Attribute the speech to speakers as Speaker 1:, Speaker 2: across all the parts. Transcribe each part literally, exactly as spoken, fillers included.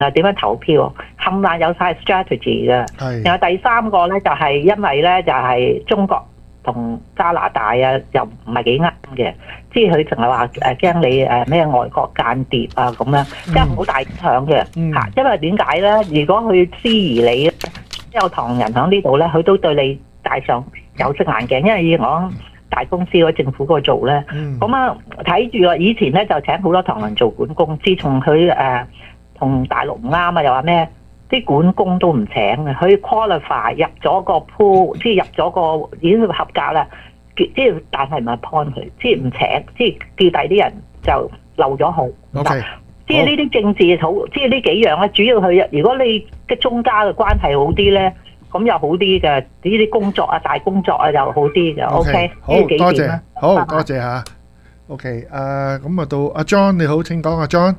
Speaker 1: 啊，點樣投票，冚唪唥有晒 strategy 嘅。
Speaker 2: 係。
Speaker 1: 然後第三個咧就係因為咧就係中國同加拿大啊又唔係幾啱嘅，即係佢淨係話誒驚你誒咩外國間諜啊咁樣，即係好大影響嘅嚇。因為點解咧？如果佢質疑你咧，有唐人喺呢度咧，佢都對你戴上有色眼鏡，因為以我大公司嗰政府嗰度做咧，咁啊睇住啊，以前咧就請好多唐人做管工，自從佢誒同大陸唔啱啊，又話咩？啲管工都唔請嘅，佢 qualify 入咗個 pool， 即係入咗個已經合格啦。即係但係唔係 point 佢，即係唔請，即係叫第啲人就漏咗號。
Speaker 2: Okay.
Speaker 1: 即係呢啲政治好，即係呢幾樣咧，主要佢如果你嘅中間嘅關係好啲咧，咁又好啲嘅。呢啲工作啊、大工作啊又好啲嘅。OK，
Speaker 2: 好多謝，好多謝嚇。OK，誒咁啊到阿 John 你好，請講阿 John。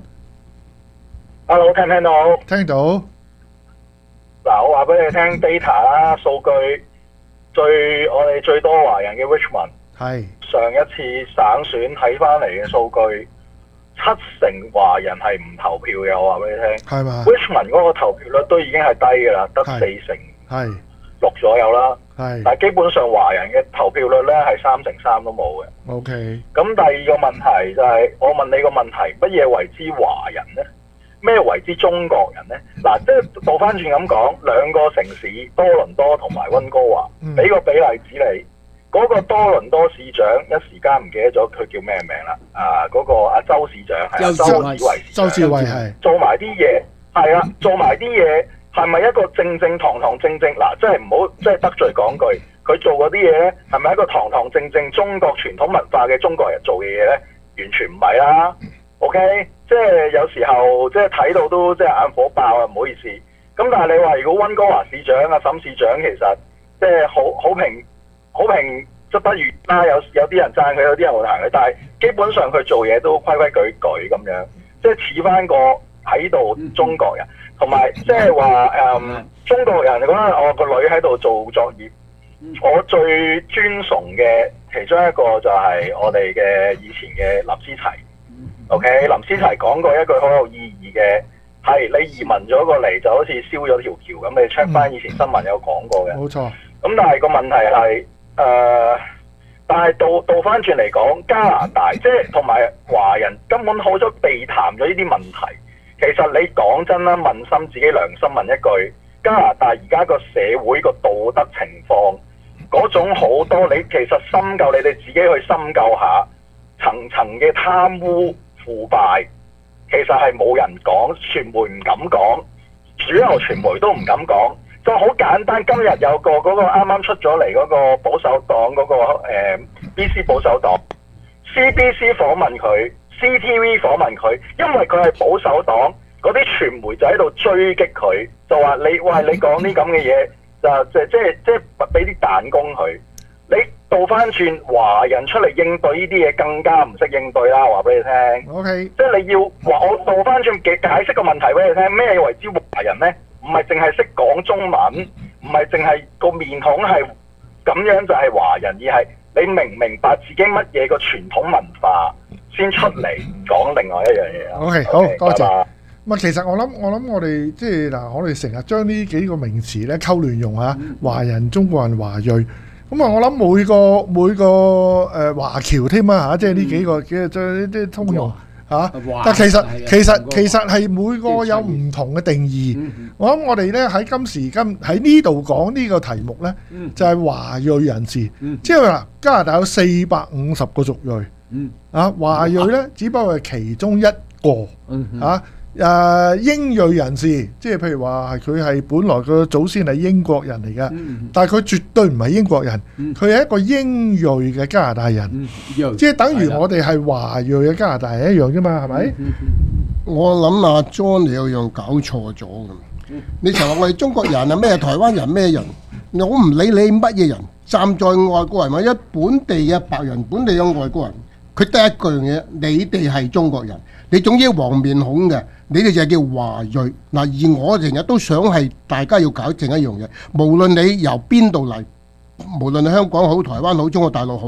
Speaker 3: Hello， 聽唔聽到？
Speaker 2: 聽到。
Speaker 3: 嗱，我話俾你聽 data 啦，數據最我哋最多華人嘅 Richmond
Speaker 2: 係
Speaker 3: 上一次省選睇翻嚟嘅數據，七成華人係唔投票嘅。我話俾你聽，
Speaker 2: 係嘛
Speaker 3: ？Richmond 嗰個投票率都已經係低㗎啦，得四成
Speaker 2: 係
Speaker 3: 六左右啦。
Speaker 2: 係，
Speaker 3: 但係基本上華人嘅投票率咧係三成三都冇嘅。
Speaker 2: OK。
Speaker 3: 咁第二個問題就係、是、我問你個問題，乜嘢為之華人咧？咩為之中國人呢？嗱，即係倒翻轉咁講，兩個城市多倫多同埋溫哥華，俾、嗯、個比例指你，嗰、那個多倫多市長一時間唔記得咗佢叫咩名啦？啊，嗰、那個阿周市長係啊，周志偉市長，
Speaker 2: 周志偉係
Speaker 3: 做埋啲嘢，係啊，做埋啲嘢係咪一個正正堂堂正正？嗱，即係唔好即係得罪講句，佢做嗰啲嘢咧，係咪一個堂堂正正中國傳統文化嘅中國人做嘅嘢咧？完全唔係啦。OK，即係有時候即係睇到都即係眼火爆啊，唔好意思。咁但係你話如果溫哥華市長啊、沈市長其實即係好好評好評則不如啦，有有啲人讚佢，有啲人會彈佢，但係基本上佢做嘢都規規矩矩咁樣，即係似翻個喺度中國人，同埋即係話誒中國人嗰陣我個女喺度做作業，我最尊崇嘅其中一個就係我哋嘅以前嘅林思齊。OK， 林思齊講過一句好有意義嘅，係你移民咗過嚟就好似燒咗條橋咁，你 check 翻以前新聞有講過嘅。
Speaker 2: 冇錯。咁
Speaker 3: 但係個問題係誒、呃，但係倒倒翻轉嚟講，加拿大即係同埋華人根本好咗避談咗呢啲問題。其實你講真啦，問心自己良心問一句，加拿大而家個社會個道德情況嗰種好多，你其實深究你哋自己去深究下層層嘅貪污。腐敗其實係冇人講，傳媒唔敢講，主流傳媒都唔敢講，就好簡單。今日有個嗰、嗰個啱啱出咗嚟嗰個保守黨嗰、嗰個、呃、B C 保守黨 C B C 訪問佢 C T V 訪問佢，因為佢係保守黨，嗰啲傳媒就喺度追擊佢，就話你喂，你講啲咁嘅嘢就即即即俾啲彈弓佢。你倒翻轉華人出嚟應對呢啲嘢更加唔識應對啦，話俾你聽。
Speaker 2: OK，
Speaker 3: 即係你要話我倒翻轉嘅解釋個問題俾你聽，咩為之華人呢？唔係淨係識講中文，唔係淨係個面孔係咁樣就係華人，而係你明唔明白自己乜嘢個傳統文化先出嚟講另外一樣嘢。
Speaker 2: OK， 好多謝。咁啊，其實我諗我諗我哋即係嗱，我哋成日將呢幾個名詞咧溝亂用嚇，華人、中國人、華裔。咁啊，我諗每個每個誒華僑添啊嚇，即係呢幾個嘅即係啲通用嚇。但其實其實其實係每個有唔同嘅定義。我諗我哋咧喺今時今喺呢度講呢個題目咧，就係華裔人士。即係話加拿大有四百五十個族裔，啊華裔咧只不過係其中一個嚇。誒英裔人士，即係譬如話係佢係本來個祖先係英國人嚟嘅，嗯、但係佢絕對唔係英國人，佢係、嗯、一個英裔嘅加拿大人，嗯、即係等於我哋係華裔嘅加拿大人一樣啫嘛，係咪？嗯嗯嗯、
Speaker 4: 我諗阿 John 你有樣搞錯咗咁，嗯、你成日話我哋中國人啊咩台灣人咩人，我唔理你乜嘢人，站在外國人或者本地嘅白人、本地嘅外國人，佢得一句嘢，你哋係中國人，你總之黃面孔嘅。你哋就係叫華裔嗱，而我成日都想係大家要搞正一樣嘢，無論你由邊度嚟，無論係香港好、台灣好、中國大陸好，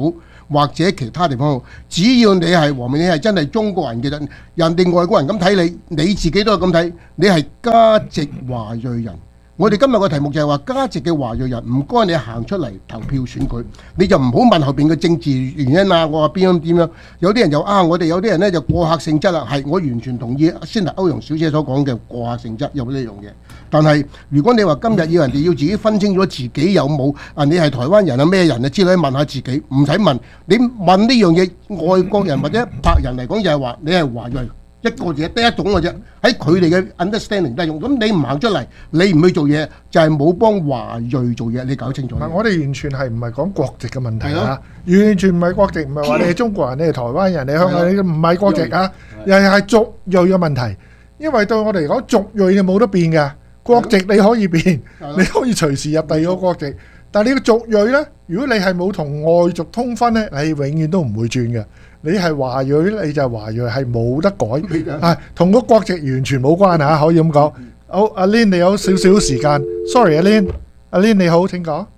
Speaker 4: 或者其他地方好，只要你係黃面，你係真係中國人嘅人，人哋外國人咁睇你，你自己都係咁睇，你係加籍華裔人。我哋今日個題目就係話加籍嘅華裔人，唔該你行出嚟投票選舉，你就唔好問後邊嘅政治原因啊！我話邊樣點樣？有啲人就啊，我哋有啲人呢就過客性質啦，係我完全同意先頭歐陽小姐所講嘅過客性質有呢樣嘢。但係如果你話今日要人哋要自己分清楚自己有冇啊，你係台灣人啊咩人啊之類，問下自己，唔使問。你問呢樣嘢，外國人或者白人嚟講就係話你係華裔。一個字得一種嘅啫，喺佢哋嘅 understanding 都係用。咁你唔行出嚟，你唔去做嘢，就係冇幫華裔做嘢。你搞清楚。
Speaker 2: 我哋完全係唔係講國籍嘅問題啊？完全唔係國籍，唔係話你係中國人，你係台灣人，你香港，你唔係國籍啊，又係族裔嘅問題。因為對我哋嚟講，族裔你冇得變嘅，國籍你可以變，你可以隨時入第二個國籍。但係你個族裔呢，如果你係冇同外族通婚呢，你永遠都唔會轉嘅。你係華裔，你就係華裔，係冇得改，係同個國籍完全冇關嚇，可以咁講。好，阿 Lin 你有少少時間 ，sorry 阿 Lin，阿 Lin 你好，請講。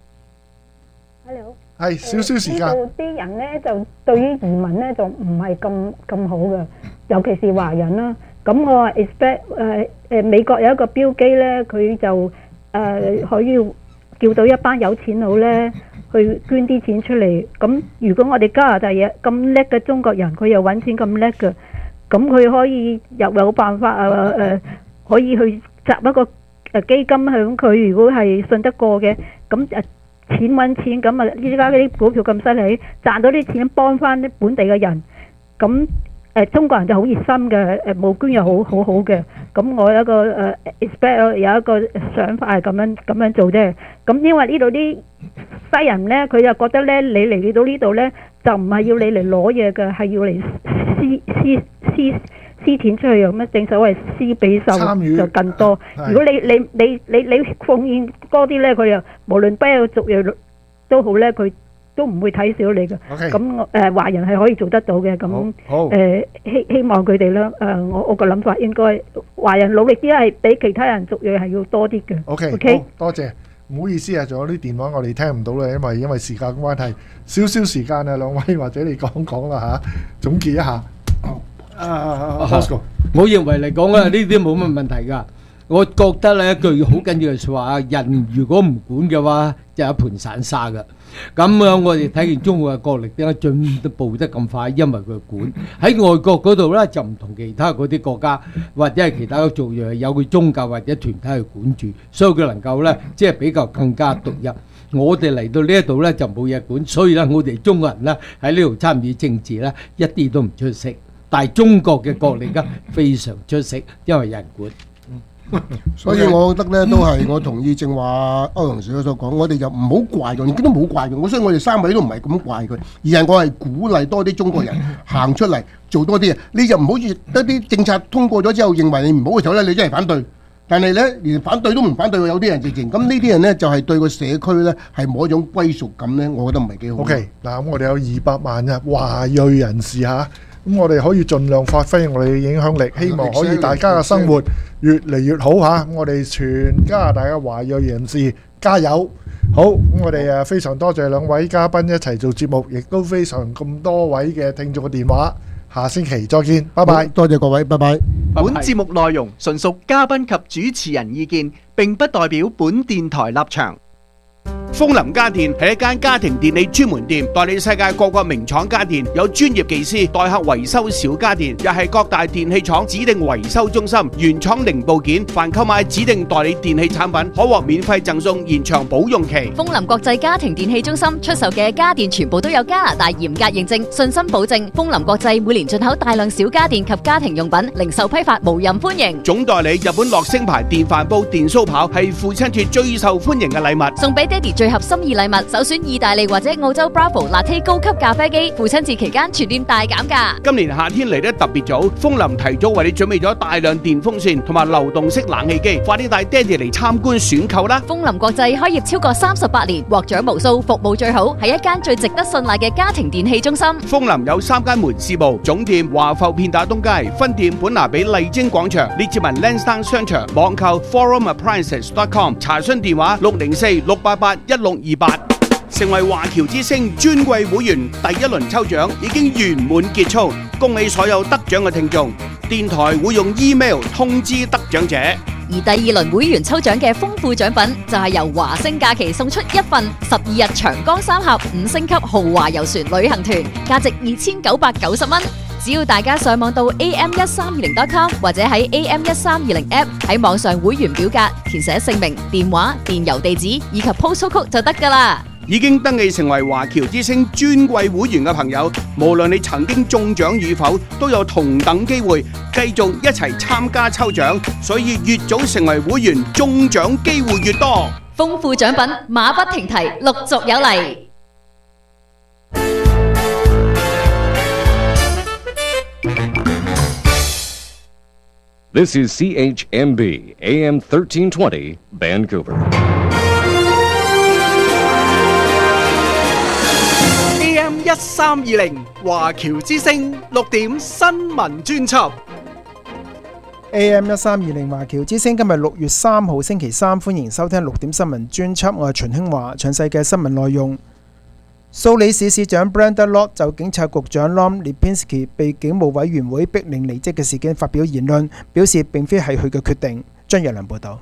Speaker 5: Hello，
Speaker 2: 係少少時間。
Speaker 5: 呢度啲人咧就對於移民咧就唔係咁咁好嘅，尤其是華人啦。咁我話 expect 誒誒美國有一個標機咧，佢就誒可以叫到一班有錢佬咧。去捐啲錢出嚟，咁如果我哋加拿大嘢咁叻嘅中國人，佢又揾錢咁叻嘅，咁佢可以又有辦法啊誒、呃，可以去集一個誒基金響佢，如果係信得過嘅，咁誒錢揾錢，咁啊依家啲股票咁犀利，賺到啲錢幫翻啲本地嘅人，咁。誒中國人就好熱心嘅，誒募捐又好好好嘅。咁我有一個誒 expect 有一個想法係咁樣咁樣做啫。咁因為呢度啲西人咧，佢就覺得咧，你嚟到呢度咧，就唔係要你嚟攞嘢嘅，係要嚟施施施施錢出去咁樣。正所謂施比受就更多。如果你你你你你奉獻多啲咧，佢又無論邊個族裔都好咧，佢。都唔會睇少你嘅，咁誒華人係可以做得到嘅，咁誒希希望佢哋啦，誒我我個諗法應該華人努力啲係比其他人族裔係要多啲嘅。
Speaker 2: OK，
Speaker 5: OK，
Speaker 2: 好多謝，唔好意思啊，仲有啲電話我哋聽唔到啦，因為因為時間關係，少少時間啊，兩位或者你講講啦嚇，總結一下。啊 Bosco，
Speaker 6: 我認為嚟講啊，呢啲冇乜問題㗎。我覺得咧一句好緊要嘅説話，人如果唔管嘅話，就一盤散沙㗎。咁樣我哋睇見中國嘅國力點解進步得咁快？因為佢管喺外國嗰度咧，就唔同其他嗰啲國家或者係其他嘅族裔有佢宗教或者團體去管住，所以佢能夠咧即係比較更加獨一。我哋嚟到呢一度咧就冇嘢管，所以咧我哋中國人咧喺呢度參與政治咧一啲都唔出色，但係中國嘅國力咧非常出色，因為有人管。
Speaker 4: 所以我覺得咧都係我同意正話歐陽小姐所講，我哋就唔好怪佢，亦都冇怪佢。我所以我哋三位都唔係咁怪佢，而係我係鼓勵多啲中國人行出嚟做多啲嘢。你就唔好似得啲政策通過咗之後，認為你唔好嘅時候咧，你真係反對。但係咧連反對都唔反對，有啲人直情咁呢啲人咧就係對個社區咧係冇一種歸屬感咧，我覺得唔係幾好。
Speaker 2: OK，嗱咁我哋有二百萬嘅華裔人士嚇。咁我哋可以盡量發揮我哋嘅影響力，希望可以大家嘅生活越嚟越好嚇。咁我哋全加拿大嘅華裔人士加油！好，咁我哋誒非常多謝兩位嘉賓一齊做節目，亦都非常咁多位嘅聽眾嘅電話。下星期再見，拜拜！
Speaker 4: 多謝各位，拜拜。
Speaker 7: 本節目內容純屬嘉賓及主持人意見，並不代表本電台立場。楓林家電係一間家庭電器專門店，代理世界各國名廠家電，有專業技師代客維修小家電，又係各大電器廠指定維修中心，原廠零部件，凡購買指定代理電器產品，可獲免費贈送延長保用期。
Speaker 8: 楓林國際家庭電器中心出售嘅家電全部都有加拿大嚴格認證，信心保證。楓林國際每年進口大量小家電及家庭用品，零售批發無任歡迎。
Speaker 7: 總代理日本樂聲牌電飯煲、電燒刨係父親節最受歡迎嘅禮物，
Speaker 8: 送俾爹哋最合心意禮物，首選意大利或者澳洲 Bravo Latte 高級咖啡機，父親節期間全店大減價。
Speaker 7: 今年夏天嚟得特別早，楓林提早為你準備咗大量電風扇同埋流動式冷氣機，快啲帶爹哋嚟參觀選購啦！
Speaker 8: 楓林國際開業超過三十八年，獲獎無數，服務最好，係一間最值得信賴嘅家庭電器中心。
Speaker 7: 楓林有三間門市部，總店華埠片打東街，分店本拿比麗晶廣場，列治文 Lansdowne 商場，網購 forum appliances dot com， 查詢電話六零四六八八一六二八。 成為華僑之星尊貴會員第一輪抽獎已經圓滿結束，恭喜所有得獎嘅聽眾。電台會用 email 通知得獎者。
Speaker 8: 而第二輪會員抽獎嘅豐富獎品就係由華星假期送出一份十二日長江三峽五星級豪華遊船旅行團，價值二千九百九十蚊。只要大家上網到 a m 一三二零 dot com 或者喺 A M 一三二零 app 喺網上會員表格填寫姓名、電話、電郵地址以及 postal code 就得㗎啦。
Speaker 7: 已經登記成為華僑之星尊貴會員嘅朋友，無論你曾經中獎與否，都有同等機會繼續一齊參加抽獎，所以越早成為會員，中獎機會越多。
Speaker 8: 豐富獎品馬不停蹄，陸續有嚟。
Speaker 9: This is C H M B A M thirteen twenty Vancouver。A
Speaker 7: M 一三二零華僑之聲六點新聞專輯。
Speaker 10: A M 一三二零華僑之聲今日六月三號星期三，歡迎收聽六點新聞專輯。我係秦興華，詳細嘅新聞內容。蘇里市市長 Brenda Lott 就警察局長 Norm Lipinski 被警務委員會逼令離職嘅事件發表言論，表示並非係佢嘅決定。張若良報道。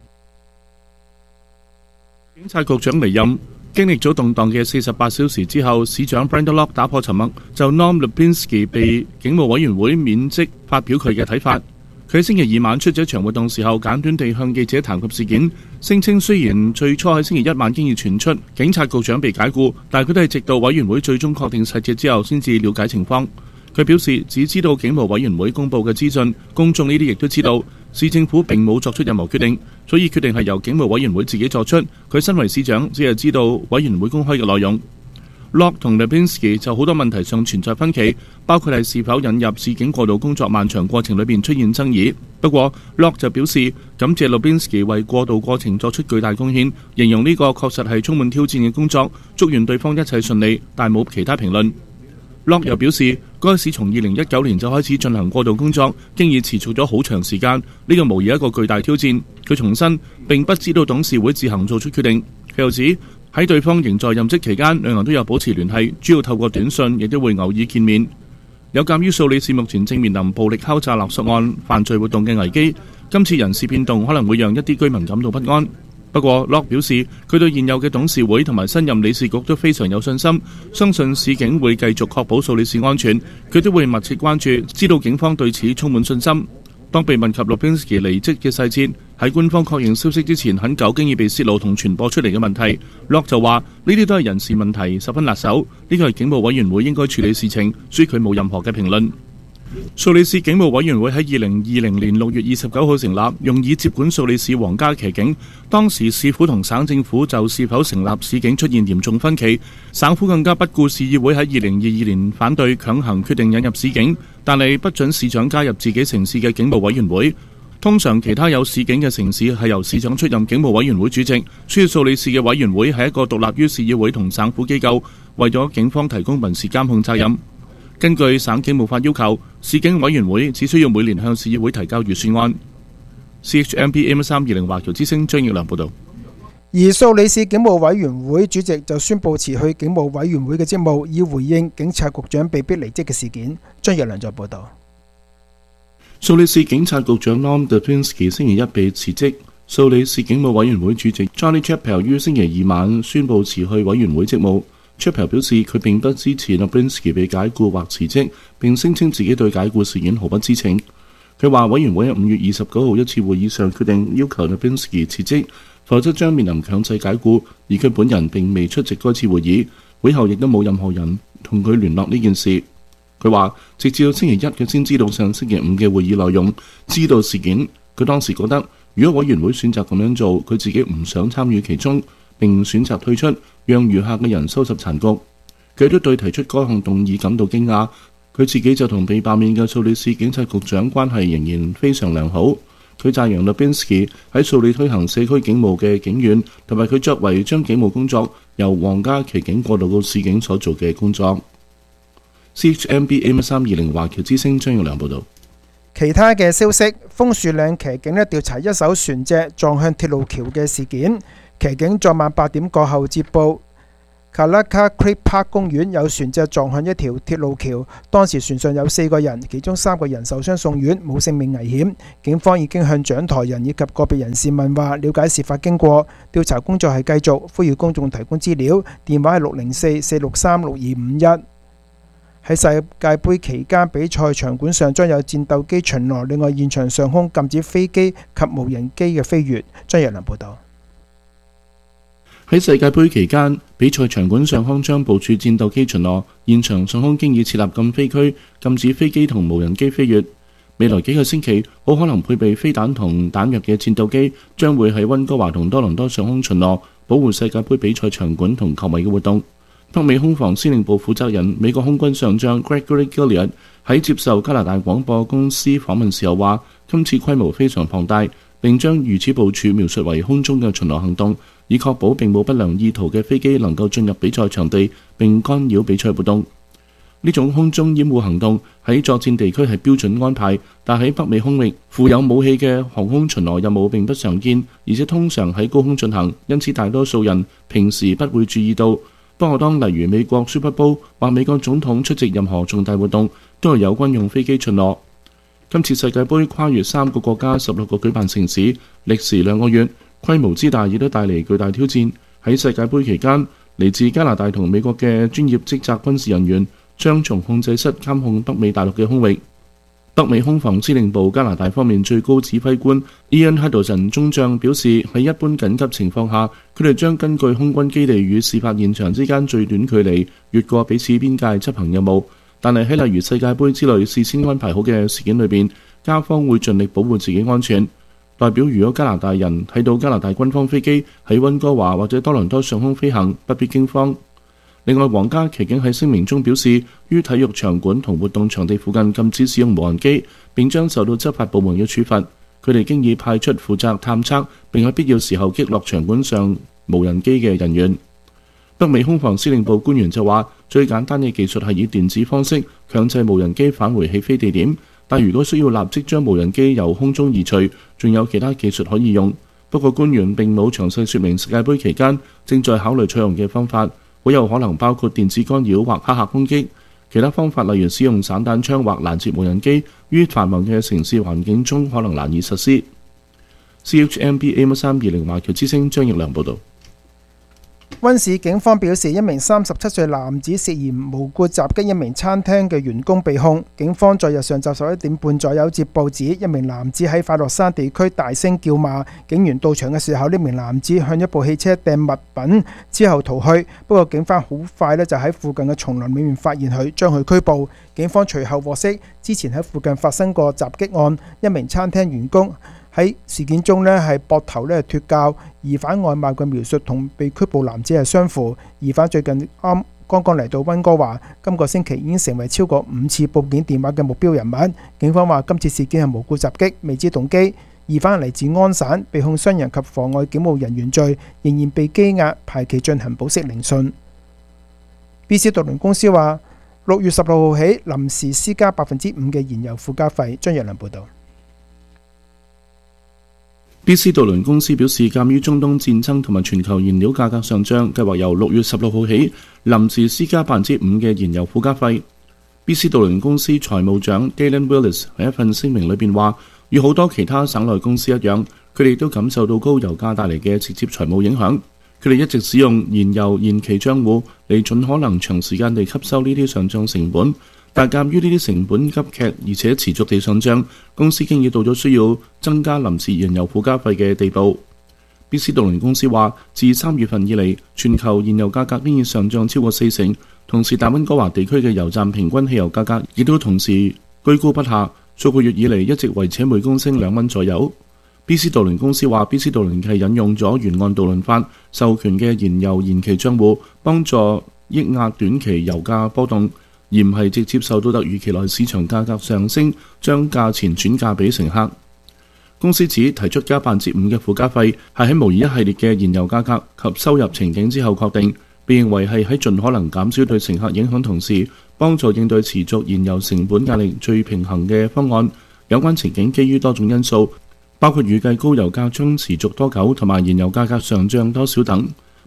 Speaker 11: 警察局長離任，經歷咗動盪嘅四十八小時之後，市長 Brenda Lott 打破沉默，就 Norm Lipinski 被警務委員會免職發表佢嘅睇法。佢喺星期二晚出咗一場活動時候，簡短地向記者談及事件，聲稱雖然最初喺星期一晚經已傳出警察局長被解雇，但佢都係直到委員會最終確定細節之後先至了解情況。佢表示只知道警務委員會公佈嘅資訊，公眾呢啲亦都知道，市政府並冇作出任何決定，所以決定係由警務委員會自己作出。佢身為市長，只係知道委員會公開嘅內容。Lott 同 Lipinski 就好多問題上存在分歧，包括係是否引入市警過渡工作漫長過程裏邊出現爭議。不過 Lott 就表示感謝 Lipinski 為過渡過程作出巨大貢獻，形容呢個確實係充滿挑戰嘅工作，祝願對方一切順利，但冇其他評論。Lott 又表示，該市從二零一九年就開始進行過渡工作，經已持續咗好長時間，呢個無疑一個巨大挑戰。佢重申並不知道董事會自行做出決定。佢又指喺對方仍在任職期間，兩人都有保持聯繫，主要透過短信，亦都會偶爾見面。有鑑於蘇里市目前正面臨暴力敲詐勒索案犯罪活動嘅危機，今次人事變動可能會讓一啲居民感到不安。不過 Lott 表示，佢對現有嘅董事會同埋新任理事局都非常有信心，相信市警會繼續確保蘇里市安全。佢都會密切關注，知道警方對此充滿信心。當被問及 Lipinski 離職嘅細節，喺官方確認消息之前，很久經已被泄露同傳播出嚟嘅問題， Lott 就話呢啲都係人事問題，十分辣手，呢個係警務委員會應該處理事情，所以佢冇任何嘅評論。蘇里市警務委員會喺二零二零年六月二十九號成立，用以接管蘇里市皇家騎警。當時市府同省政府就是否成立市警出現嚴重分歧，省府更加不顧市議會喺二零二二年反對強行決定引入市警，但係不准市長加入自己城市嘅警務委員會。通常其他有市警嘅城市係由市長出任警務委員會主席，所以蘇里市嘅委員會係一個獨立於市議會同省府機構，為咗警方提供民事監控責任。根據省警務法要求，市警委員會只需要每年向市議會提交預算案。C H M B A M 三二零華僑之聲張奕良報導。
Speaker 10: 而蘇里市警務委員會主席就宣布辭去警務委員會嘅職務，以回應警察局長被逼離職嘅事件。張奕良再報導。
Speaker 11: 蘇里市警察局長 Norm Lipinski 星期一被辭職。蘇里市警務委員會主席 Johnny Chappell 於星期二晚宣布辭去委員會職務。Chappell 表示佢並不支持 Lipinski 被解雇或辭職，並聲稱自己對解雇事件毫不知情。佢話委員會喺五月二十九號一次會議上決定要求 Lipinski 辭職，否則將面臨強制解雇，而佢本人並未出席該次會議，會後亦都冇任何人同佢聯絡呢件事。佢話直至到星期一佢先知道上星期五嘅會議內容，知道事件。佢當時覺得如果委員會選擇咁樣做，佢自己唔想參與其中，並選擇退出，讓餘下嘅人收拾殘局。佢都對提出該項動議感到驚訝。佢自己就同被罷免嘅蘇里市警察局長關係仍然非常良好。佢讚揚 Lipinski 喺蘇里推行社區警務嘅警員，同埋佢作為將警務工作由皇家騎警過渡到市警所做嘅工作。C H M B A 三二零華僑之聲張耀良報導。
Speaker 10: 其他嘅消息，楓樹嶺騎警咧調查一艘船隻撞向鐵路橋嘅事件。騎警昨晚八點過後接報， Kalaka Creek Park 公園有船隻撞向一條鐵路橋，當時船上有四個人，其中三個人受傷送院，冇性命危險。警方已經向掌台人以及個別人士問話，了解事發經過。調查工作係繼續，呼籲公眾提供資料，電話係六零四四六三六二五一。喺世界盃期間，比賽場館上將有戰鬥機巡邏，另外現場上空禁止飛機及無人機嘅飛越。張若良報導。
Speaker 11: 喺世界盃期間，比賽場館上空將部署戰鬥機巡邏，現場上空經已設立禁飛區，禁止飛機同無人機飛越。未來幾個星期，好可能配備飛彈同彈藥嘅戰鬥機將會喺溫哥華同多倫多上空巡邏，保護世界盃比賽場館同球迷嘅活動。北美空防司令部負責人美國空軍上將 Gregory Gilliard 喺接受加拿大廣播公司訪問時候話：今次規模非常龐大，並將如此部署描述為空中嘅巡邏行動，以確保並冇不良意圖嘅飛機能夠進入比賽場地並干擾比賽活動。呢種空中掩護行動喺作戰地區係標準安排，但喺北美空域附有武器嘅航空巡邏任務並不常見，而且通常喺高空進行，因此大多數人平時不會注意到。不過當例如美國 Super Bowl 或美國總統出席任何重大活動，都係有軍用飛機巡邏。今次世界盃跨越三個國家、十六個舉辦城市，歷時兩個月，規模之大亦都帶嚟巨大挑戰。喺世界盃期間，嚟自加拿大同美國嘅專業職責軍事人員將從控制室監控北美大陸嘅空域。北美空防司令部加拿大方面最高指揮官 Ian Haddon 中將表示，喺一般緊急情況下，佢哋將根據空軍基地與事發現場之間最短距離越過彼此邊界執行任務。但係喺例如世界盃之類事先安排好嘅事件裏邊，加方會盡力保護自己安全。代表如果加拿大人睇到加拿大軍方飛機喺溫哥華或者多倫多上空飛行，不必驚慌。另外，皇家騎警喺聲明中表示，於體育場館同活動場地附近禁止使用無人機，並將受到執法部門嘅處罰。佢哋經已派出負責探測並喺必要時候擊落場館上無人機嘅人員。北美空防司令部官員就話，最簡單嘅技術係以電子方式強制無人機返回起飛地點，但如果需要立即將無人機由空中移除，仲有其他技術可以用。不過官員並冇詳細說明世界盃期間正在考慮採用嘅方法。好有可能包括電子干擾或黑客攻擊，其他方法例如使用散彈槍或攔截無人機，於繁忙嘅城市環境中可能難以實施。C H M B A 一三二零華僑之聲張奕良報導。
Speaker 10: 溫市警方表示，一名三十七歲男子涉嫌無故襲擊一名餐廳嘅員工被控。警方在日上晝十一點半左右接報指，一名男子喺快樂山地區大聲叫罵，警員到場嘅時候，呢名男子向一部汽車掟物品之後逃去。不過警方好快呢就喺附近嘅叢林裏面發現佢，將佢拘捕。警方隨後獲悉，之前喺附近發生過襲擊案，一名餐廳員工喺事件中呢係膊頭呢脫臼，疑犯外貌嘅描述同被拘捕男子係相符。疑犯最近啱剛剛嚟到溫哥華，今個星期已經成為超過五次報警電話嘅目標人物。警方話今次事件係無故襲擊，未知動機。疑犯嚟自安省，被控傷人及妨礙警務人員罪，仍然被羈押，排期進行保釋聆訊。B C 渡輪公司話六月十六號起臨時施加百分之五嘅燃油附加費。張若良報導。
Speaker 11: B C 渡輪公司表示，鑑於中東戰爭同埋全球燃料價格上漲，計劃由六月十六號起臨時施加百分之五嘅燃油附加費。B C 渡輪公司財務長 Galen Willis 喺一份聲明裏邊話，與好多其他省內公司一樣，佢哋都感受到高油價帶嚟嘅直接財務影響。佢哋一直使用燃油延期帳戶嚟盡可能長時間地吸收呢啲上漲成本。但鑑於呢啲成本急劇而且持續地上漲，公司經已到咗需要增加臨時燃油附加費嘅地步。B C 渡輪公司話，自三月份以嚟，全球燃油價格已經上漲超過四成，同時大溫哥華地區嘅油站平均汽油價格亦都同時居高不下，數個月以嚟一直維持每公升兩蚊左右。B C 渡輪公司話 ，B C 渡輪係引用咗沿岸渡輪法授權嘅燃油延期帳戶，幫助抑壓短期油價波動，而唔係直接受到突如其來市場價格上升，將價錢轉嫁俾乘客。公司指提出加百分之五嘅附加費係喺模擬一系列嘅燃油價格及收入情景之後確定，被認為係喺盡可能減少對乘客影響同時，幫助應對持續燃油成本壓力最平衡嘅方案。有關情景基於多種因素，包括預計高油價將持續多久同埋燃油價格上漲多少等。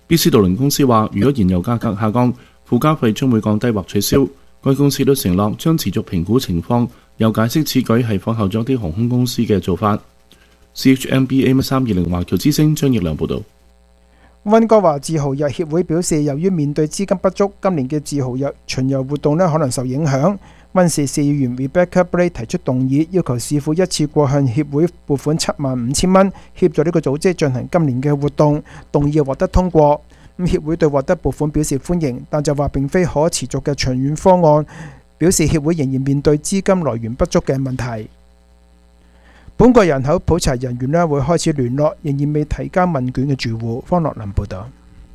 Speaker 11: B C 渡輪公司話，如果燃油價格下降，附加費將會降低或取消。該公司都承諾將持續評估情況，又解釋此舉係仿效咗啲航空公司嘅做法。C H M B A M 一三二零華僑之聲張奕良報導。
Speaker 10: 溫哥華自豪日協會表示，由於面對資金不足，今年嘅自豪日巡遊活動呢可能受影響。溫氏市議員 Rebecca Blake 提出動議，要求市府一次過向協會撥款七萬五千蚊，協助呢個組織進行今年嘅活動。動議獲得通過。咁協會對獲得撥款表示歡迎，但就話並非可持續嘅長遠方案，表示協會仍然面對資金來源不足嘅問題。本國人口普查人員呢會開始聯絡仍然未提交問卷嘅住戶。方樂林報導。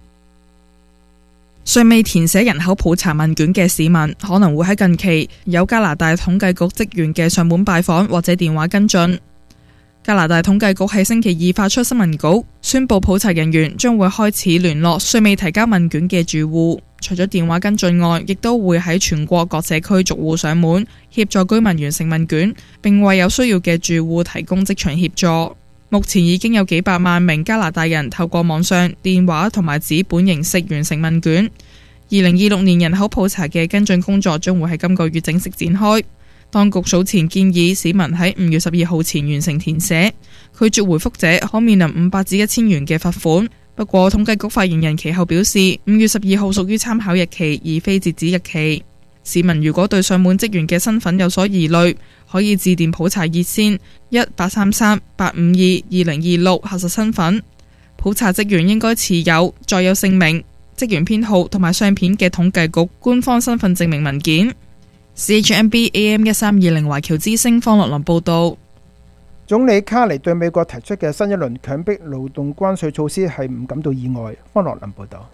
Speaker 12: 尚未填寫人口普查問卷嘅市民，可能會喺近期有加拿大統計局職員嘅上門拜訪或者電話跟進。加拿大統計局喺星期二發出新聞稿，宣布普查人員將會開始聯絡尚未提交問卷嘅住戶。除咗電話跟進外，亦都會喺全國各社區逐戶上門，協助居民完成問卷，並為有需要嘅住戶提供職場協助。目前已經有幾百萬名加拿大人透過網上、電話同埋紙本形式完成問卷。二零二六年人口普查嘅跟進工作將會喺今個月正式展開。當局早前建議市民喺五月十二號前完成填寫，拒絕回覆者可面臨五百至一千元嘅罰款。不過統計局發言人其後表示，五月十二號屬於參考日期，而非截止日期。市民如果對上門職員嘅身份有所疑慮，可以致電普查熱線一八三三八五二二零二六核實身份。普查職員應該持有載有姓名、職員編號同埋相片嘅統計局官方身份證明文件。C H M B A M 一三二零華僑之聲方樂林報道。總理卡尼對美國提出嘅新一輪強迫勞動關稅措施係唔感到意外。方樂林報道。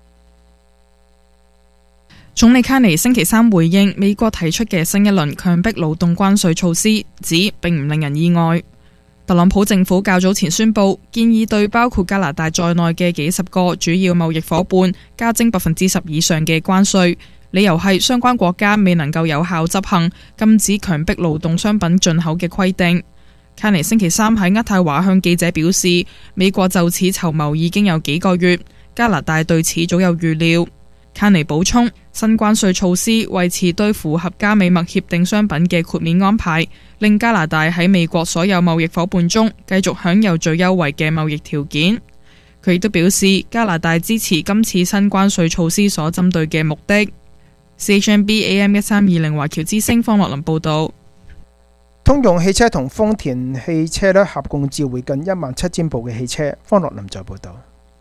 Speaker 12: 總理卡尼星期三回應美國提出嘅新一輪強迫勞動關稅措施，指並唔令人意外。特朗普政府較早前宣布，建議對包括加拿大在內嘅幾十個主要貿易夥伴加徵百分之十以上嘅關稅，理由係相關國家未能夠有效執行禁止強迫勞動商品進口嘅規定。卡尼星期三喺渥太華向記者表示，美國就此籌謀已經有幾個月，加拿大對此早有預料。卡尼補充，新關稅措施維持對符合加美墨協定商品嘅豁免安排，令加拿大喺美國所有貿易夥伴中繼續享有最優惠嘅貿易條件。佢亦都表示，加拿大支持今次新關稅措施所針對嘅目的。C H M B A M 一三二零華僑之聲方樂林報道。通用汽車同豐田汽車咧合共召回近一萬七千部嘅汽車。方樂林就報道。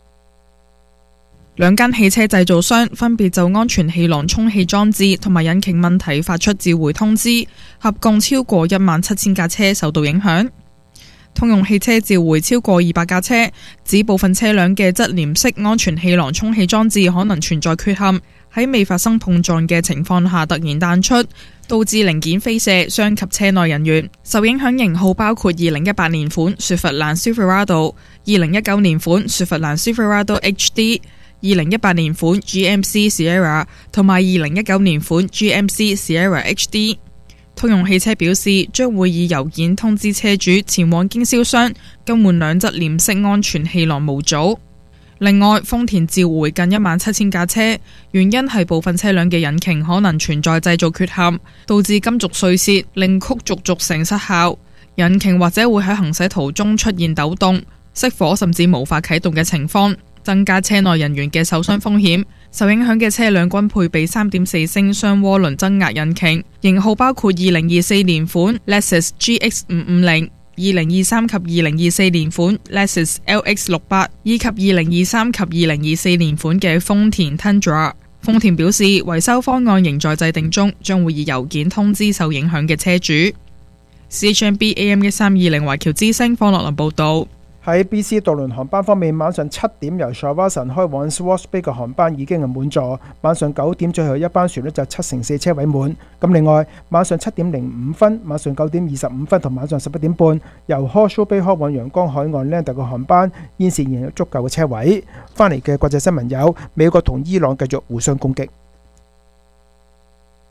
Speaker 12: 兩間汽車製造商分別就安全氣囊充氣裝置同埋引擎問題發出召回通知，合共超過一萬七千架車受到影響。通用汽車召回超過二百架車，指部分車輛嘅側簾式安全氣囊充氣裝置可能存在缺陷，喺未發生碰撞嘅情況下突然彈出，導致零件飛射，傷及車內人員。受影響型號包括二零一八年款雪佛蘭 Silverado、二零一九年款雪佛蘭 Silverado H D、二零一八年款 G M C Sierra 同埋二零一九年款 G M C Sierra H D。 通用汽車表示將會以郵件通知車主前往經銷商更換兩側簾式安全氣囊模組。另外，豐田召回近一萬七千架車，原因係部分車輛嘅引擎可能存在製造缺陷，導致金屬碎屑，令曲軸軸承失效，引擎或者會喺行駛途中出現抖動、熄火甚至無法啟動嘅情況，增加車內人員嘅受傷風險。受影響嘅車輛均配備 三點四 升雙渦輪增壓引擎，型號包括二零二四年款 Lexus G X 五五零、二零二三及二零二四年款 Lexus L X 六百以及二零二三及二零二四年款嘅豐田 Tundra。豐田表示維修方案仍在制定中，將會以郵件通知受影響嘅車主。C H M B A M 一三二零華僑之聲方樂林報道。喺 B C 渡輪航班方面，晚上七點由 Shawinigan 開往 Swartz Bay 嘅航班已經係滿座，晚上九點最後一班船呢就七成四車位滿。咁另外晚上七點零五分、晚上九點二十五分同晚上十一點半由 Horseshoe Bay 開往陽光海岸 Lander 嘅航班現時仍有足夠嘅車位。翻嚟嘅國際新聞有美國同伊朗繼續互相攻擊。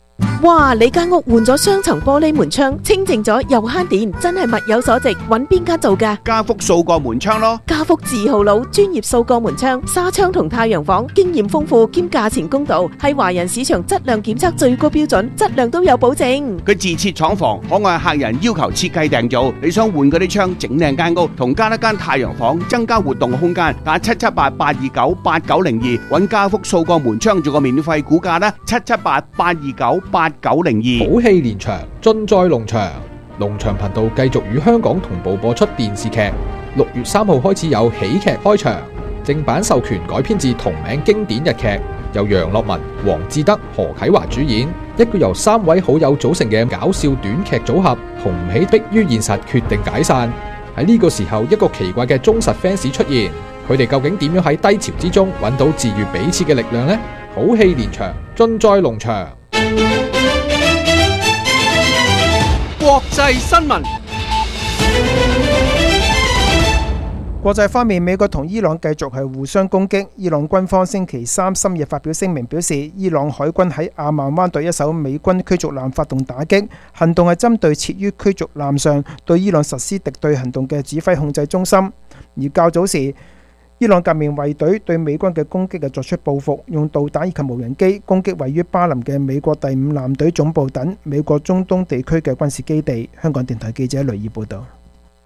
Speaker 13: 哇！你間屋換咗雙層玻璃門窗，清淨咗又慳電，真係物有所值。揾邊間做㗎？
Speaker 7: 家福數個門窗咯。
Speaker 13: 家福字號佬，專業數個門窗、紗窗同太陽房，經驗豐富兼價錢公道，係華人市場質量檢測最高標準，質量都有保證。
Speaker 7: 佢自設廠房，可按客人要求設計訂造。你想換嗰啲窗，整靚間屋，同加一間太陽房，增加活動空間，打七七八八二九八九零二，揾家福數個門窗做個免費估價啦，七七八八二九八九零二。
Speaker 14: 好戲連場，盡在農場。農場頻道繼續與香港同步播出電視劇。六月三號開始有喜劇開場，正版授權改編自同名經典日劇，由楊樂文、黃志德、何啟華主演，一個由三位好友組成嘅搞笑短劇組合，紅唔起迫於現實決定解散。喺呢個時候，一個奇怪嘅忠實 fans 出現，佢哋究竟點樣喺低潮之中揾到治癒彼此嘅力量呢？好戲連場，盡在農場。
Speaker 7: 國際新聞。
Speaker 10: 國際方面，美國同伊朗繼續係互相攻擊。伊朗軍方星期三深夜發表聲明，表示伊朗海軍喺阿曼灣對一艘美軍驅逐艦發動打擊，行動係針對設於驅逐艦上對伊朗實施敵對行動嘅指揮控制中心。而較早時，伊朗革命衛隊對美軍嘅攻擊係作出報復，用導彈以及無人機攻擊位於巴林嘅美國第五艦隊總部等美國中東地區嘅軍事基地。香港電台記者雷爾報道。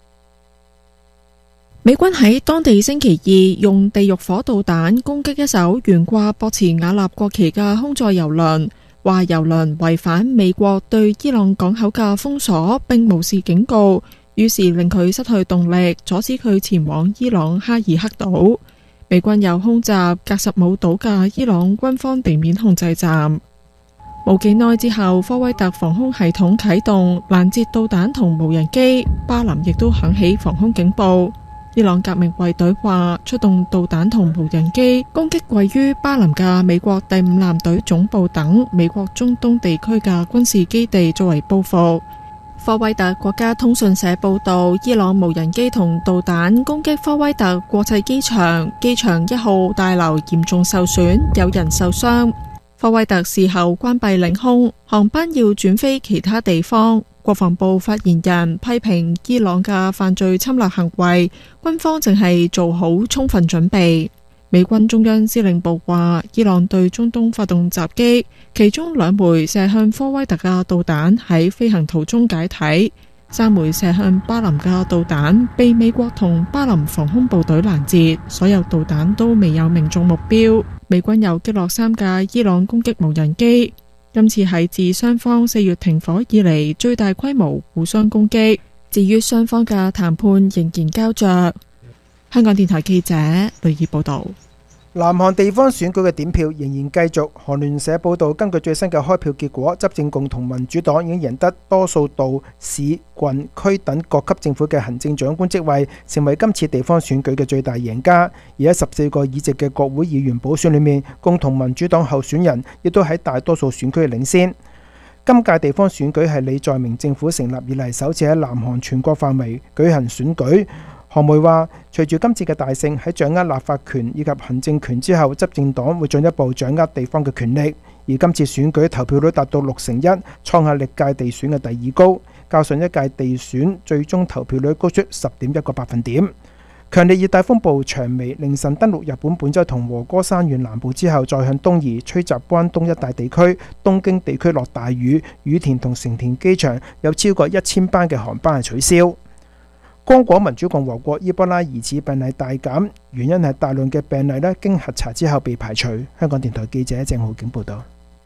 Speaker 12: 美軍喺當地星期二用地獄火導彈攻擊一艘懸掛博茨瓦納國旗嘅空載油輪，話油輪違反美國對伊朗港口嘅封鎖，並無視警告，於是令佢失去動力，阻止佢前往伊朗哈爾克島。美軍又空襲格什姆島嘅伊朗軍方地面控制站。冇幾耐之後，科威特防空系統啟動攔截導彈同無人機，巴林亦都響起防空警報。伊朗革命衛隊話出動導彈同無人機攻擊位於巴林嘅美國第五艦隊總部等美國中東地區嘅軍事基地作為報復。科威特國家通訊社報道，伊朗無人機同導彈攻擊科威特國際機場，機場一號大樓嚴重受損，有人受傷。科威特事後關閉領空，航班要轉飛其他地方。國防部發言人批評伊朗嘅犯罪侵略行為，軍方淨係做好充分準備。美軍中央司令部話，伊朗對中東發動襲擊，其中兩枚射向科威特嘅導彈喺飛行途中解體，三枚射向巴林嘅導彈被美國同巴林防空部隊攔截，所有導彈都未有命中目標。美軍又擊落三架伊朗攻擊無人機。今次係自雙方四月停火以嚟最大規模互相攻擊。至於雙方嘅談判仍然膠着。香港電台記者雷爾報道。
Speaker 10: 南韓地方選舉嘅點票仍然繼續。韓聯社報道，根據最新嘅開票結果，執政共同民主黨已經贏得多數道市、郡、區等各級政府嘅行政長官職位，成為今次地方選舉嘅最大贏家。而喺十四個議席嘅國會議員補選裏面，共同民主黨候選人亦都喺大多數選區領先。今屆地方選舉係李在明政府成立以嚟首次喺南韓全國範圍舉行選舉。韓媒話，隨住今次嘅大勝，喺掌握立法權以及行政權之後，執政黨會進一步掌握地方嘅權力。而今次選舉投票率達到六成一，創下歷屆地選嘅第二高，較上一屆地選最終投票率高出十點一個百分點。強烈熱帶風暴長眉凌晨登陸日本本州同和歌山縣南部之後，再向東移，吹襲關東一帶地區，東京地區落大雨，羽田同成田機場有超過一千班嘅航班係取消。剛果民主共和國伊波拉疑似病例大減，原因係大量嘅病例咧經核查之後被排除。香港電台記者鄭浩景報道。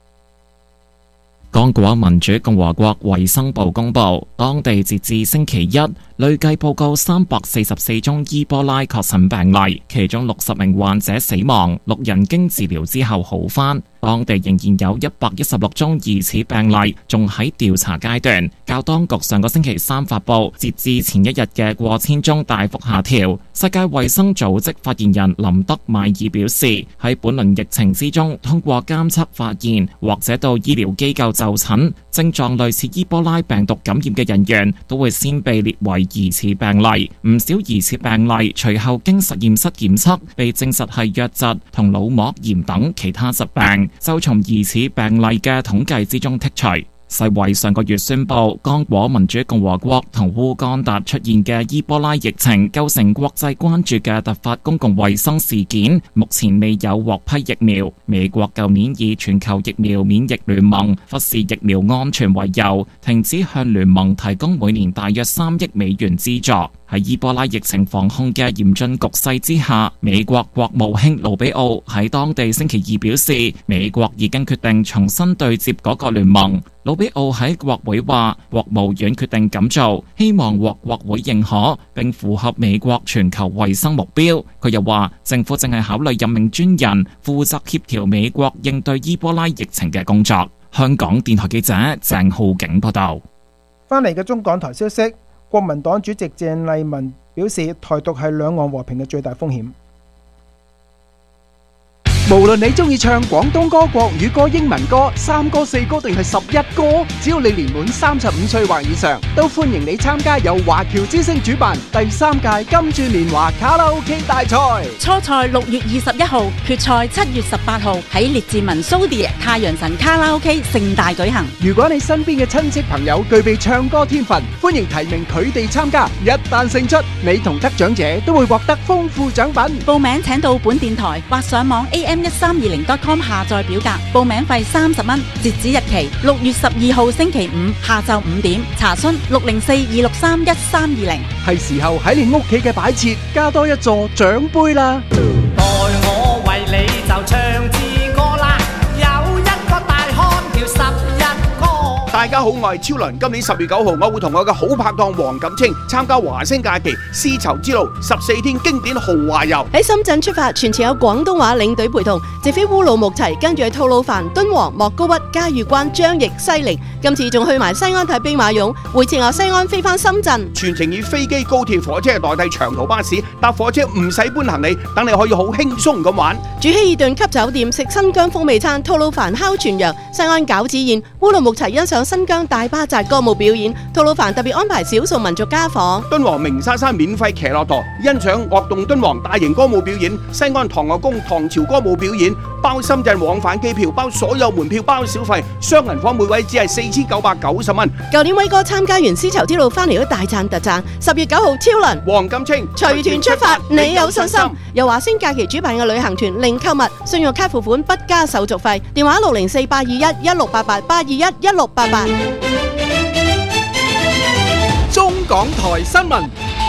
Speaker 15: 剛果民主共和國衛生部公布，當地截至星期一累計報告三百四十四宗伊波拉確診病例，其中六十名患者死亡，六人經治療之後好返。當地仍然有一百一十六宗疑似病例仲喺調查階段，較當局上個星期三發布截至前一日嘅過千宗大幅下調。世界衛生組織發言人林德邁爾表示，喺本輪疫情之中，通過監測發現或者到醫療機構就診，症狀類似伊波拉病毒感染嘅人員都會先被列為疑似病例。唔少疑似病例隨後經實驗室檢測，被證實係瘧疾同腦膜炎等其他疾病。 就從疑似病例嘅統計之中剔除。世衛上個月宣布，剛果民主共和國同烏干達出現嘅伊波拉疫情構成國際關注嘅突發公共衛生事件，目前未有獲批疫苗。美國舊年以全球疫苗免疫聯盟忽視疫苗安全為由，停止向聯盟提供每年大約三億美元資助。喺伊波拉疫情防控嘅嚴峻局勢之下，美國國務卿盧比奧喺當地星期二表示，美國已經決定重新對接嗰個聯盟。盧比奧喺國會話，國務院決定咁做，希望獲國會認可，並符合美國全球衛生目標。佢又話，政府正係考慮任命專人負責協調美國應對伊波拉疫情嘅工作。香港電台記者鄭浩景報道。
Speaker 10: 翻嚟嘅中港台消息。國民黨主席鄭麗文表示，台獨係兩岸和平嘅最大風險。
Speaker 7: 無論你中意唱廣東歌、國語歌、英文歌、三歌、四歌定係十一歌，只要你年滿三十五歲或以上，都歡迎你參加由華僑之聲主辦第三屆金鑽年華卡拉 OK 大賽。
Speaker 16: 初賽六月二十一號，決賽七月十八號喺列治文蘇迪太陽神卡拉 OK 盛大舉行。
Speaker 7: 如果你身邊嘅親戚朋友具備唱歌天分，歡迎提名佢哋參加。一旦勝出，你同得獎者都會獲得豐富獎品。
Speaker 16: 報名請到本電台或上網 A M 一三二零 dot com 下載表格，報名費三十蚊，截止日期六月十二號星期五下晝五點，查詢六零四二六三一三二零。
Speaker 7: 係時候喺你屋企嘅擺設加多一座獎杯啦！
Speaker 17: 待我為你就唱支歌啦，有一個大漢叫十一哥。
Speaker 7: 大家好，我係超倫。今年十月九號，我會同我嘅好拍檔黃錦清參加華星假期絲綢之路十四天經典豪華遊。
Speaker 18: 喺深圳出發，全程有廣東話領隊陪同，直飛烏魯木齊，跟住去吐魯番、敦煌、莫高窟、嘉峪關、張掖、西寧。今次仲去埋西安睇兵馬俑，回程由西安飛翻深圳。
Speaker 7: 全程以飛機、高鐵、火車代替長途巴士，搭火車唔使搬行李，等你可以好輕鬆咁玩。
Speaker 18: 住希爾頓級酒店，食新疆風味餐，吐魯番烤全羊，西安餃子宴，烏魯木齊欣賞新疆大巴扎歌舞表演，吐魯番特別安排少數民族家訪。
Speaker 7: 敦煌鳴沙山免費騎駱駝，欣賞樂動敦煌大型歌舞表演。西安唐樂宮唐朝歌舞表演，包深圳往返機票，包所有門票，包小費，雙人房每位只係四千九百九十蚊。
Speaker 18: 舊年威哥參加完絲綢之路翻嚟都大讚特讚。十月九號超輪
Speaker 7: 黃錦清
Speaker 18: 隨團出發，你有信心？由華星假期主辦嘅旅行團，零購物，信用卡付款不加手續費。電話六零四八二一一六八八八二一一六八八。
Speaker 7: 中港台新聞。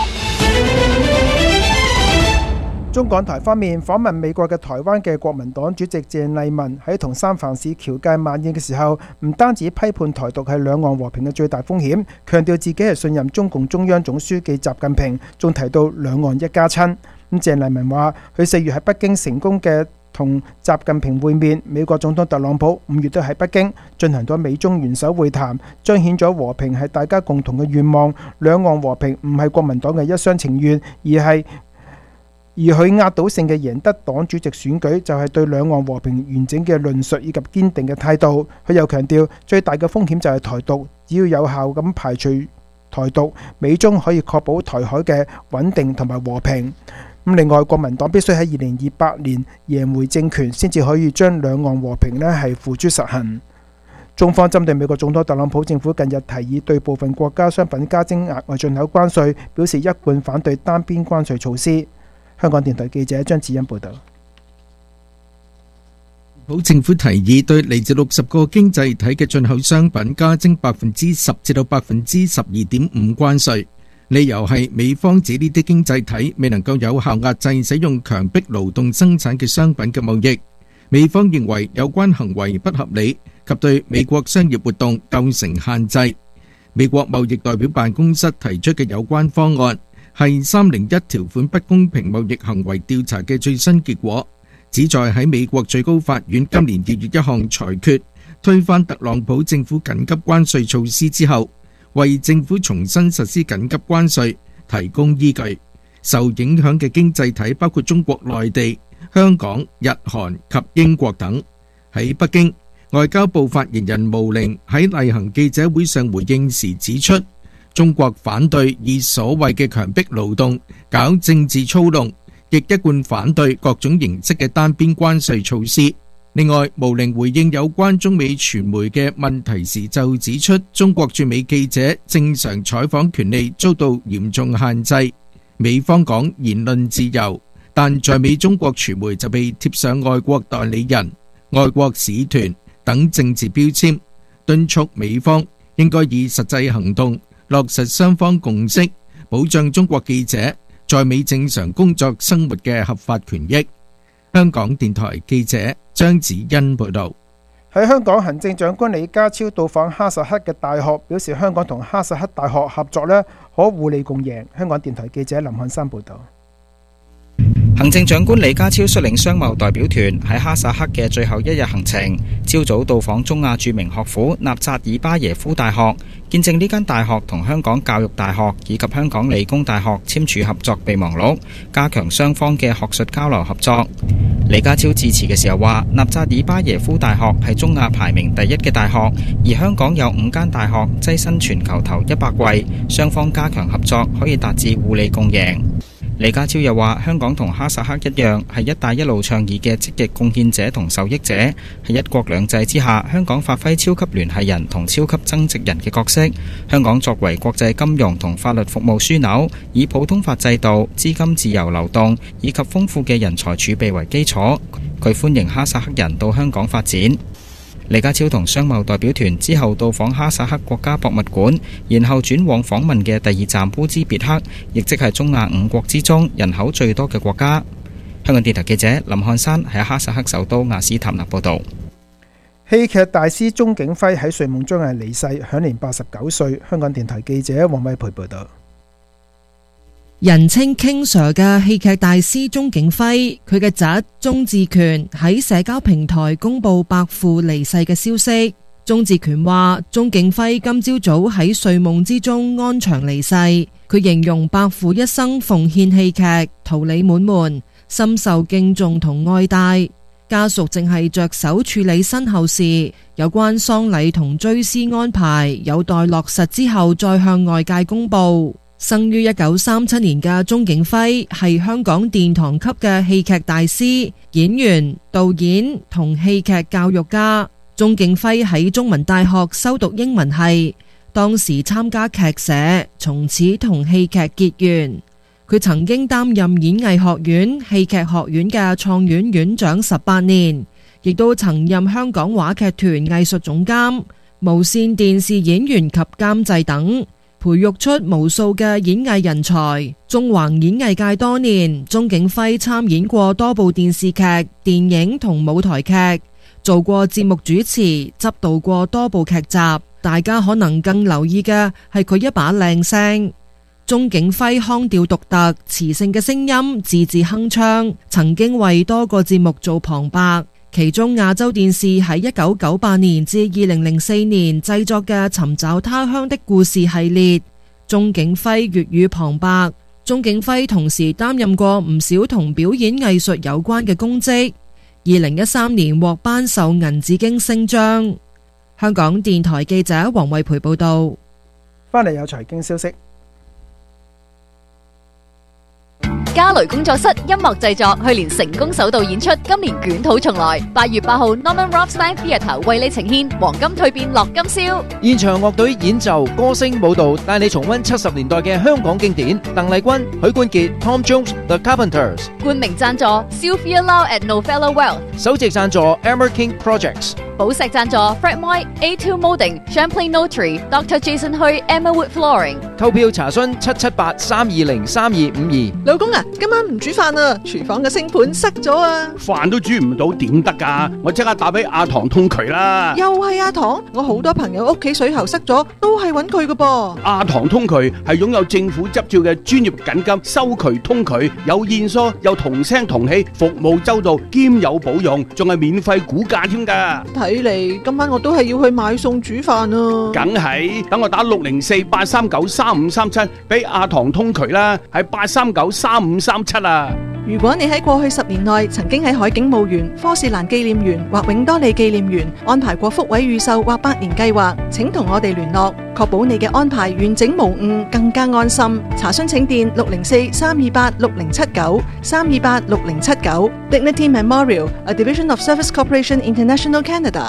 Speaker 10: 中港台方面訪問美國嘅台灣嘅國民黨主席鄭麗文喺同三藩市僑界晚宴嘅時候，唔單止批判台獨係兩岸和平嘅最大風險，強調自己係信任中共中央總書記習近平，仲提到兩岸一家親。咁鄭麗文話：佢四月喺北京成功嘅同習近平會面，美國總統特朗普五月都喺北京進行咗美中元首會談，彰顯咗和平係大家共同嘅願望。兩岸和平唔係國民黨嘅一廂情願，而係而佢壓倒性嘅贏得黨主席選舉，就係對兩岸和平完整嘅論述以及堅定嘅態度。佢又強調，最大嘅風險就係台獨，只要有效咁排除台獨，美中可以確保台海嘅穩定同埋和平。咁另外，國民黨必須喺二零二八年贏回政權，先至可以將兩岸和平呢係付諸實行。中方針對美國總統特朗普政府近日提議對部分國家商品加徵額外進口關稅，表示一貫反對單邊關稅措施。香港電台記者張子欣報道。
Speaker 19: 普政府提議對嚟自六十個經濟體嘅進口商品加徵百分之十至到百分之十二點五關稅，理由係美方指呢啲經濟體未能夠有效壓制使用強迫勞動生產嘅商品嘅貿易。美方認為有關行為不合理及對美國商業活動構成限制。美國貿易代表辦公室提出嘅有關方案係三零一條款不公平貿易行為調查嘅最新結果，旨在喺美國最高法院今年二月一項裁決推翻特朗普政府緊急關稅措施之後，為政府重新實施緊急關稅提供依據。受影響嘅經濟體包括中國內地、香港、日韓及英國等。喺北京，外交部發言人毛寧喺例行記者會上回應時指出，中國反對以所謂嘅強迫勞動搞政治操弄，亦一貫反對各種形式嘅單邊關稅措施。 另外，毛寧回應有關中美傳媒嘅問題時就指出，中國駐美記者正常採訪權利遭到嚴重限制。美方講言論自由，但在美中國傳媒就被貼上外國代理人、外國使團等政治標籤，敦促美方應該以實際行動落實雙方共識，保障中國記者在美正常工作生活嘅合法權益。香港電台記者張子欣報道。
Speaker 10: 喺香港，行政長官李家超到訪哈薩克嘅大學，表示香港同哈薩克大學合作呢可互利共贏。香港電台記者林漢山報道。
Speaker 20: 行政長官李家超率領商貿代表團喺哈薩克嘅最後一日行程，朝早到訪中亞著名學府納扎爾巴耶夫大學，見證呢間大學同香港教育大學以及香港理工大學簽署合作備忘錄，加強雙方嘅學術交流合作。李家超致辭嘅時候話，納扎爾巴耶夫大學係中亞排名第一嘅大學，而香港有五間大學躋身全球頭一百位，雙方加強合作可以達至互利共贏。李家超又話，香港同哈薩克一樣係一帶一路倡議嘅積極貢獻者同受益者，喺一國兩制之下，香港發揮超級聯繫人同超級增值人嘅角色。香港作為國際金融同法律服務樞紐，以普通法制度、資金自由流動以及豐富嘅人才儲備為基礎，佢歡迎哈薩克人到香港發展。李家超同商貿代表團之後到訪哈薩克國家博物館，然後轉往訪問嘅第二站烏茲別克，亦即係中亞五國之中人口最多嘅國家。香港電台記者林漢山喺哈薩克首都亞斯塔納報道。
Speaker 10: 戲劇大師鍾景輝喺睡夢中係離世，享年八十九歲。香港電台記者黃偉培報道。
Speaker 21: 人稱 King Sir 嘅戲劇大師鍾景輝，佢嘅侄鍾志權喺社交平台公布伯父離世嘅消息。鍾志權話：鍾景輝今朝早喺睡夢之中安詳離世。佢形容伯父一生奉獻戲劇，桃李滿門，深受敬重同愛戴。家屬正係着手處理身後事，有關喪禮同追思安排有待落實之後再向外界公布。生於一九三七年嘅鍾景輝係香港殿堂級嘅戲劇大師、演員、導演同戲劇教育家。鍾景輝喺中文大學修讀英文系，當時參加劇社，從此同戲劇結緣。佢曾經擔任演藝學院戲劇學院嘅創院院長十八年，亦都曾任香港話劇團藝術總監、無綫電視演員及監製等。培育出無數嘅演藝人才，縱橫演藝界多年。鍾景輝參演過多部電視劇、電影同舞台劇，做過節目主持，執導過多部劇集。大家可能更留意嘅係佢一把靚聲。鍾景輝腔調獨特、磁性嘅聲音，字字鏗鏘，曾經為多個節目做旁白。其中亞洲電視喺一九九八年至二零零四年製作嘅《尋找他鄉的故事》系列，鍾景輝粵語旁白。鍾景輝同時擔任過唔少同表演藝術有關嘅公職。二零一三年獲頒授銀紫荊星章。香港電台記者黃慧培報道。
Speaker 10: 翻嚟有財經消息。
Speaker 8: 嘉雷工作室音樂製作去年成功首度演出，今年捲土重來。八月八號 Norman Rothstein Theatre 為你呈現黃金蛻變樂今宵。
Speaker 22: 現場樂隊演奏、歌聲、舞蹈，帶你重溫七十年代嘅香港經典。鄧麗君、許冠傑、Tom Jones、The Carpenters。
Speaker 8: 冠名贊助 Sylvia Lau at Novella Wealth。
Speaker 22: 首席贊助 Emmer King Projects。寶石贊助
Speaker 8: Fred Moy、A two Molding、Champlain Notary、Doctor Jason Hui、Emma Wood Flooring。
Speaker 22: 購票查詢七七八三二零三二五二。
Speaker 23: 老公啊，今晚唔煮飯啊，廚房嘅星盤塞咗啊！
Speaker 7: 飯都煮唔到點得噶？我即刻打俾阿唐通渠啦！
Speaker 23: 又係阿唐，我好多朋友屋企水喉塞咗，都係揾佢噶噃。
Speaker 7: 阿唐通渠係擁有政府執照嘅專業緊急收渠通渠，有現疏，有同聲同氣，服務周到，兼有保用，仲係免費估價添噶。
Speaker 23: 睇嚟今晚我都係要去買餸煮飯啊！
Speaker 7: 梗係，等我打六零四八三九三五三七俾阿唐通渠啦，係八三九三五三七啊！
Speaker 23: 如果你喺過去十年內曾經喺海景墓園、科士蘭紀念園或永多利紀念園安排過福位預售或百年計劃，請同我哋聯絡，確保你嘅安排完整無誤，更加安心。查詢請電六零四三二八六零七九三二八六零七九。Dignity Memorial, a division of Service Corporation International Canada。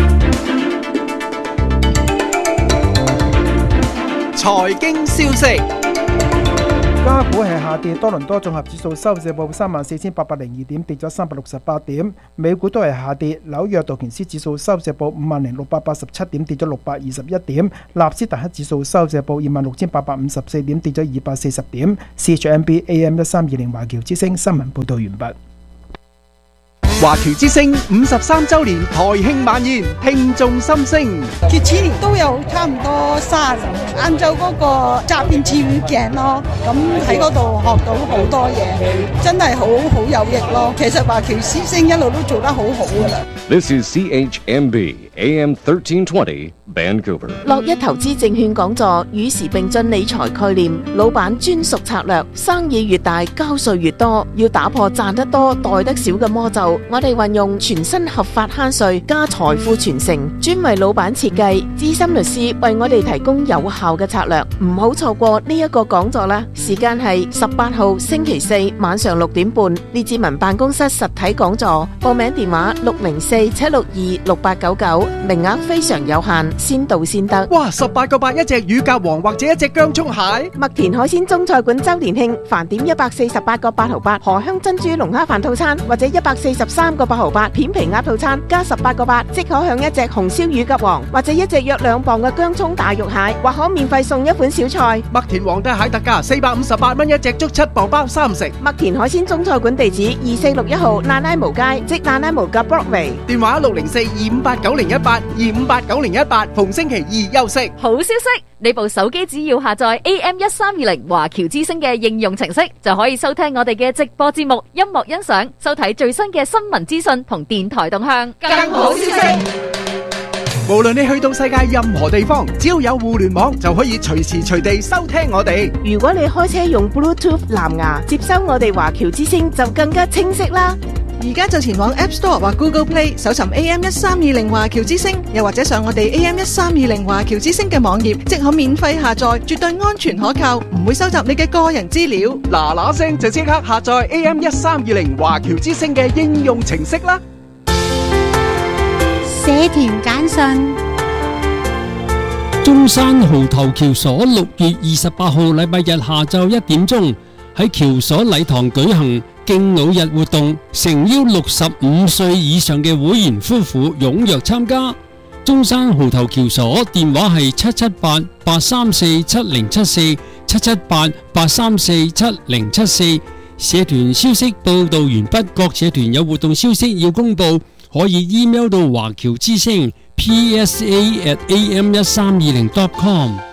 Speaker 7: 財經消息。
Speaker 10: 加股係下跌，多倫多綜合指數收市報三萬四千八百零二點，跌咗三百六十八點。美股都係下跌，紐約道瓊斯指數收市報五萬零六百八十七點，跌咗六百二十一點。納斯達克指數收市報二萬六千八百五十四點，跌咗二百四十點。C H M B A M 一三二零華僑之聲新聞報導完畢。
Speaker 7: 華僑之聲五十三週年台慶晚宴，聽眾心聲。
Speaker 1: 佢次年都有差唔多三十人，晏晝嗰個詐騙詞語鏡咯，咁喺嗰度學到好多嘢，真係好好有益咯。其實華僑之聲一路都做得好好噶啦。
Speaker 9: This is C H M B A M thirteen twenty Vancouver。
Speaker 13: 樂一投資證券講座與時並進理財概念，老闆專屬策略，生意越大交稅越多，要打破賺得多袋得少嘅魔咒。我哋運用全新合法慳稅加財富傳承，專為老闆設計，資深律師為我哋提供有效嘅策略，唔好錯過呢一個講座啦！時間係十八號星期四晚上六點半，列治文辦公室實體講座，報名電話六零四七六二六八九九，名額非常有限，先到先得。
Speaker 7: 哇！十八個八一隻乳鴿王或者一隻薑蔥蟹。
Speaker 13: 麥田海鮮中菜館周年慶，飯點一百四十八個八毫八，荷香珍珠龍蝦飯套餐或者一百四十三個八毫八片皮鴨套餐加十八個八，即可享一隻紅燒乳鴿王或者一隻約兩磅嘅薑蔥大肉蟹，或可免費送一款小菜。
Speaker 7: 麥田皇帝蟹特價四百五十八蚊一隻，足七磅包三食。
Speaker 13: 麥田海鮮中菜館地址二四六一號那拉無街，即那拉無嘅 Broadway。
Speaker 7: 電話六零四二五八九零一八二五八九零一八，逢星期二休息。
Speaker 8: 好消息，你部手機只要下載 A M 一三二零華僑之聲嘅應用程式，就可以收聽我哋嘅直播節目、音樂欣賞、收睇最新嘅新聞資訊同電台動向。更好消息，
Speaker 7: 無論你去到世界任何地方，只要有互聯網，就可以隨時隨地收聽我哋。
Speaker 13: 如果你開車用 Bluetooth 藍牙接收我哋華僑之聲，就更加清晰啦。
Speaker 23: 而家就前往 App Store 或 Google Play 搜尋 A M 一三二零華僑之聲，又或者上我哋 A M 一三二零華僑之聲嘅網頁，即可免費下載，絕對安全可靠，唔會收集你嘅個人資料。
Speaker 7: 嗱嗱聲就即刻下載 A M 一三二零華僑之聲嘅應用程式啦！
Speaker 3: 社團簡訊。
Speaker 5: 中山蠔頭橋所六月二十八號禮拜日下晝一點鐘喺橋所禮堂舉行敬老日活動，誠邀六十五歲以上嘅會員夫婦踴躍參加。中山蠔頭橋所電話係七七八八三四七零七四七七八八三四七零七四。社團消息報道完畢，各社團有活動消息要公佈，可以 email 到華僑之聲 P S A at A M 一三二零 dot com。